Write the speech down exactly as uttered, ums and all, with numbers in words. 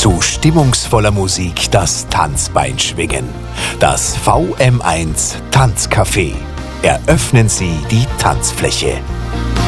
Zu stimmungsvoller Musik das Tanzbein schwingen. Das V M eins Tanzcafé. Eröffnen Sie die Tanzfläche.